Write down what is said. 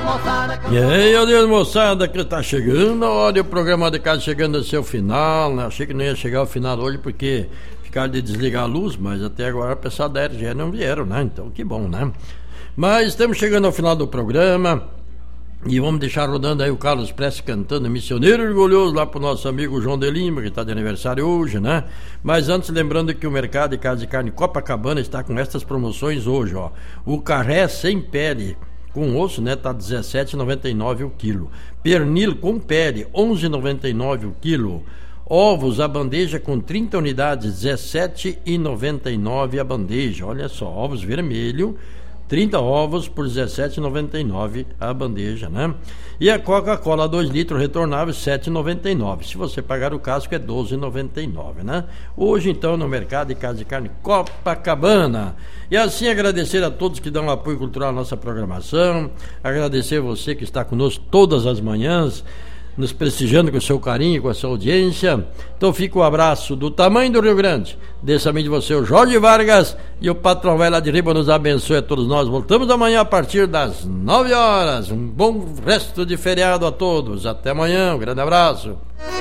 E aí, adeus moçada, que tá chegando a hora, o programa de casa chegando ao seu final, né? Achei que não ia chegar ao final hoje porque ficaram de desligar a luz, mas até agora o pessoal da RGE não vieram, né? Então que bom, né? Mas estamos chegando ao final do programa e vamos deixar rodando aí o Carlos Prestes cantando Missioneiro Orgulhoso lá pro nosso amigo João de Lima, que está de aniversário hoje, né? Mas antes, lembrando que o mercado de casa de carne Copacabana está com estas promoções hoje, ó. O carré sem pele com osso, né, tá R$17,99 o quilo. Pernil com pele, R$11,99 o quilo. Ovos, a bandeja com 30 unidades, R$17,99 a bandeja. Olha só, ovos vermelho, 30 ovos por R$17,99 a bandeja, né? E a Coca-Cola 2 litros retornável, R$7,99. Se você pagar o casco, é R$12,99, né? Hoje, então, no mercado de casa de carne Copacabana. E assim, agradecer a todos que dão apoio cultural à nossa programação. Agradecer você que está conosco todas as manhãs, nos prestigiando com o seu carinho, com a sua audiência. Então fica o abraço do tamanho do Rio Grande, desse amigo de você, o Jorge Vargas, e o patrão vai lá de Riba nos abençoe a todos nós. Voltamos amanhã a partir das 9 horas. Um bom resto de feriado a todos. Até amanhã, um grande abraço.